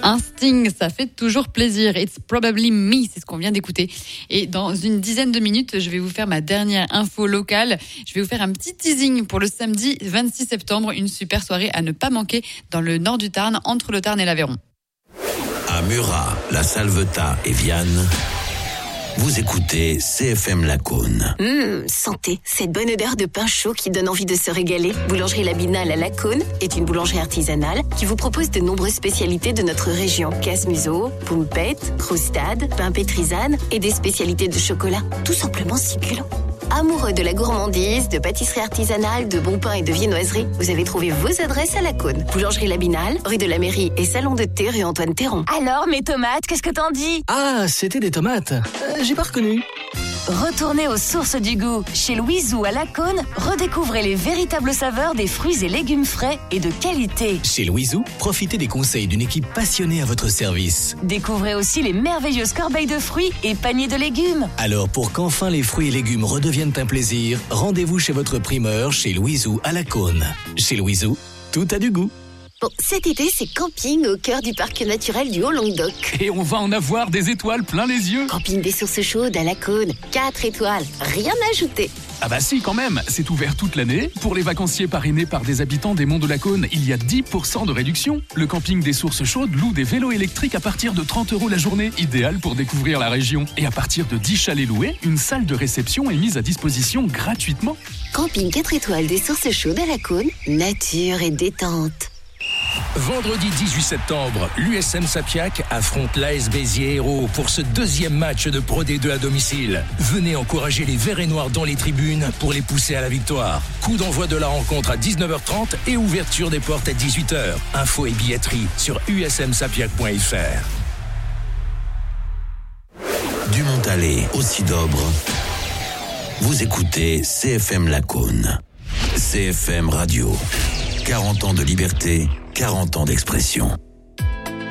Un Sting, ça fait toujours plaisir. It's probably me, c'est ce qu'on vient d'écouter. Et dans une dizaine de minutes, je vais vous faire ma dernière info locale. Je vais vous faire un petit teasing pour le samedi 26 septembre. Une super soirée à ne pas manquer dans le nord du Tarn, entre le Tarn et l'Aveyron. À Murat, La Salvetat et Vianne, vous écoutez CFM Lacaune. Santé, cette bonne odeur de pain chaud qui donne envie de se régaler. Boulangerie Labinale à Lacaune est une boulangerie artisanale qui vous propose de nombreuses spécialités de notre région. Casse-museau, poumpette, croustade, pain pétrisane et des spécialités de chocolat. Tout simplement succulent. Amoureux de la gourmandise, de pâtisserie artisanale, de bons pains et de viennoiserie, vous avez trouvé vos adresses à Lacaune. Boulangerie Labinale, rue de la Mairie et salon de thé rue Antoine Théron. Alors, mes tomates, qu'est-ce que t'en dis? Ah, c'était des tomates. J'ai pas reconnu. Retournez aux sources du goût. Chez Louiseau à Lacaune, redécouvrez les véritables saveurs des fruits et légumes frais et de qualité. Chez Louiseau, profitez des conseils d'une équipe passionnée à votre service. Découvrez aussi les merveilleuses corbeilles de fruits et paniers de légumes. Alors, pour qu'enfin les fruits et légumes redeviennent un plaisir, rendez-vous chez votre primeur, chez Louiseau à Lacaune. Chez Louiseau, tout a du goût. Bon, cet été, c'est camping au cœur du parc naturel du Haut-Languedoc. Et on va en avoir des étoiles plein les yeux. Camping des sources chaudes à Lacaune, 4 étoiles, rien à ajouter. Ah bah si, quand même, c'est ouvert toute l'année. Pour les vacanciers parrainés par des habitants des Monts de Lacaune, il y a 10% de réduction. Le camping des sources chaudes loue des vélos électriques à partir de 30 € la journée, idéal pour découvrir la région. Et à partir de 10 chalets loués, une salle de réception est mise à disposition gratuitement. Camping 4 étoiles des sources chaudes à Lacaune, nature et détente. Vendredi 18 septembre, l'USM Sapiac affronte l'AS Béziers Hérault pour ce deuxième match de Pro D2 à domicile. Venez encourager les Verts et Noirs dans les tribunes pour les pousser à la victoire. Coup d'envoi de la rencontre à 19h30 et ouverture des portes à 18h. Info et billetterie sur usmsapiac.fr. Du Montalet au Sidobre, vous écoutez CFM Lacaune. CFM Radio. 40 ans de liberté, 40 ans d'expression.